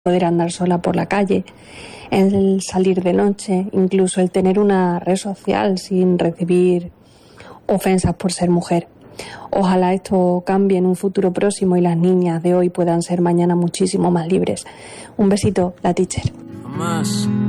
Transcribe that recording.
poder andar sola por la calle, el salir de noche, incluso el tener una red social sin recibir ofensas por ser mujer. Ojalá esto cambie en un futuro próximo y las niñas de hoy puedan ser mañana muchísimo más libres. Un besito, la teacher.